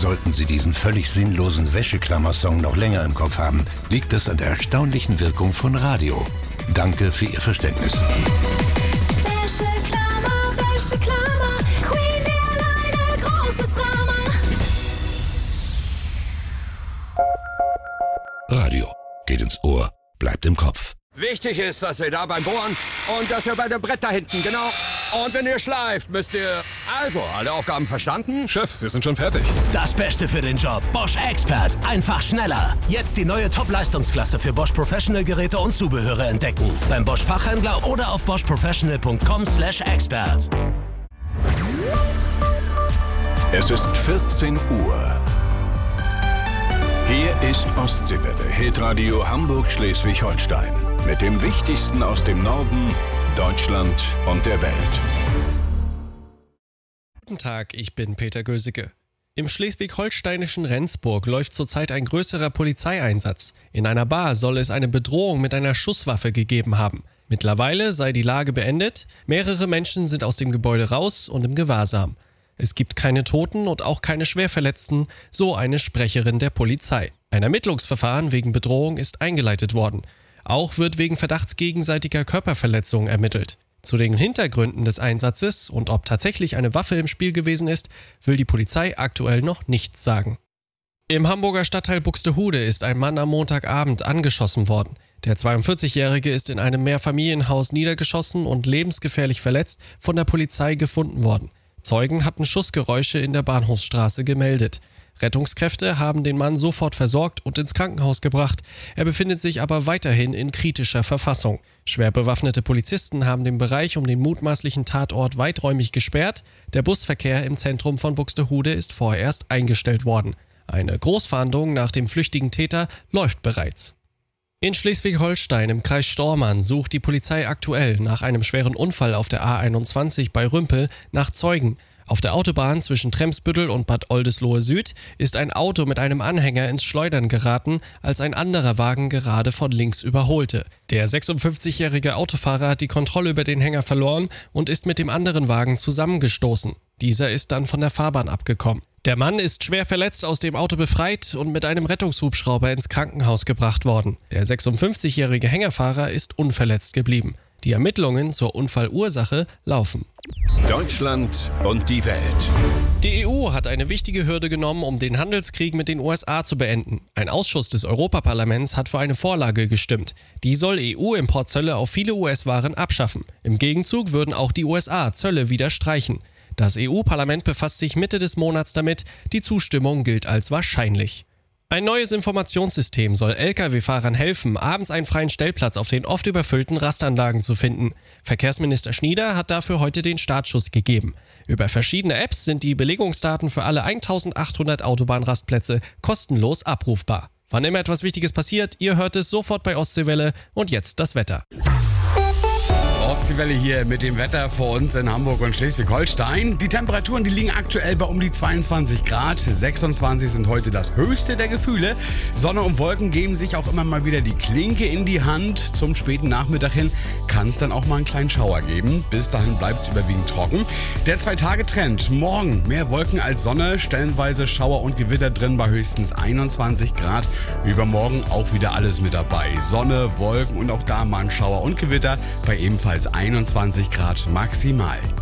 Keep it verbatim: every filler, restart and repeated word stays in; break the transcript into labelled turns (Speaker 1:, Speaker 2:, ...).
Speaker 1: Sollten Sie diesen völlig sinnlosen Wäscheklammer-Song noch länger im Kopf haben, liegt es an der erstaunlichen Wirkung von Radio. Danke für Ihr Verständnis.
Speaker 2: Wäscheklammer, Wäscheklammer, Queen der Leine, großes Drama.
Speaker 1: Radio geht ins Ohr, bleibt im Kopf.
Speaker 3: Wichtig ist, dass ihr da beim Bohren und dass ihr bei dem Brett da hinten, genau. Und wenn ihr schleift, müsst ihr... Also, alle Aufgaben verstanden?
Speaker 4: Chef, wir sind schon fertig.
Speaker 5: Das Beste für den Job. Bosch Expert. Einfach schneller. Jetzt die neue Top-Leistungsklasse für Bosch Professional Geräte und Zubehöre entdecken. Beim Bosch Fachhändler oder auf bosch professional punkt com slash expert.
Speaker 4: Es ist vierzehn Uhr. Hier ist Ostseewelle, Hitradio Hamburg-Schleswig-Holstein. Mit dem Wichtigsten aus dem Norden, Deutschland und der Welt.
Speaker 6: Guten Tag, ich bin Peter Gösicke. Im schleswig-holsteinischen Rendsburg läuft zurzeit ein größerer Polizeieinsatz. In einer Bar soll es eine Bedrohung mit einer Schusswaffe gegeben haben. Mittlerweile sei die Lage beendet, mehrere Menschen sind aus dem Gebäude raus und im Gewahrsam. Es gibt keine Toten und auch keine Schwerverletzten, so eine Sprecherin der Polizei. Ein Ermittlungsverfahren wegen Bedrohung ist eingeleitet worden. Auch wird wegen Verdachts gegenseitiger Körperverletzung ermittelt. Zu den Hintergründen des Einsatzes und ob tatsächlich eine Waffe im Spiel gewesen ist, will die Polizei aktuell noch nichts sagen. Im Hamburger Stadtteil Buxtehude ist ein Mann am Montagabend angeschossen worden. Der zweiundvierzigjährige ist in einem Mehrfamilienhaus niedergeschossen und lebensgefährlich verletzt von der Polizei gefunden worden. Zeugen hatten Schussgeräusche in der Bahnhofsstraße gemeldet. Rettungskräfte haben den Mann sofort versorgt und ins Krankenhaus gebracht. Er befindet sich aber weiterhin in kritischer Verfassung. Schwer bewaffnete Polizisten haben den Bereich um den mutmaßlichen Tatort weiträumig gesperrt. Der Busverkehr im Zentrum von Buxtehude ist vorerst eingestellt worden. Eine Großfahndung nach dem flüchtigen Täter läuft bereits. In Schleswig-Holstein im Kreis Stormarn sucht die Polizei aktuell nach einem schweren Unfall auf der A einundzwanzig bei Rümpel nach Zeugen. Auf der Autobahn zwischen Tremsbüttel und Bad Oldesloe Süd ist ein Auto mit einem Anhänger ins Schleudern geraten, als ein anderer Wagen gerade von links überholte. Der sechsundfünfzigjährige Autofahrer hat die Kontrolle über den Hänger verloren und ist mit dem anderen Wagen zusammengestoßen. Dieser ist dann von der Fahrbahn abgekommen. Der Mann ist schwer verletzt aus dem Auto befreit und mit einem Rettungshubschrauber ins Krankenhaus gebracht worden. Der sechsundfünfzigjährige Hängerfahrer ist unverletzt geblieben. Die Ermittlungen zur Unfallursache laufen.
Speaker 4: Deutschland und die Welt.
Speaker 6: Die E U hat eine wichtige Hürde genommen, um den Handelskrieg mit den U S A zu beenden. Ein Ausschuss des Europaparlaments hat für eine Vorlage gestimmt. Die soll E U-Importzölle auf viele U S-Waren abschaffen. Im Gegenzug würden auch die U S A Zölle wieder streichen. Das E U-Parlament befasst sich Mitte des Monats damit. Die Zustimmung gilt als wahrscheinlich. Ein neues Informationssystem soll L K W-Fahrern helfen, abends einen freien Stellplatz auf den oft überfüllten Rastanlagen zu finden. Verkehrsminister Schnieder hat dafür heute den Startschuss gegeben. Über verschiedene Apps sind die Belegungsdaten für alle eintausendachthundert Autobahnrastplätze kostenlos abrufbar. Wann immer etwas Wichtiges passiert, ihr hört es sofort bei Ostseewelle. Und jetzt das Wetter.
Speaker 7: Ostseewelle hier mit dem Wetter vor uns in Hamburg und Schleswig-Holstein. Die Temperaturen, die liegen aktuell bei um die zweiundzwanzig Grad. sechsundzwanzig sind heute das höchste der Gefühle. Sonne und Wolken geben sich auch immer mal wieder die Klinke in die Hand. Zum späten Nachmittag hin kann es dann auch mal einen kleinen Schauer geben. Bis dahin bleibt es überwiegend trocken. Der Zwei-Tage-Trend. Morgen mehr Wolken als Sonne. Stellenweise Schauer und Gewitter drin bei höchstens einundzwanzig Grad. Übermorgen auch wieder alles mit dabei. Sonne, Wolken und auch da mal ein Schauer und Gewitter bei ebenfalls einundzwanzig Grad maximal.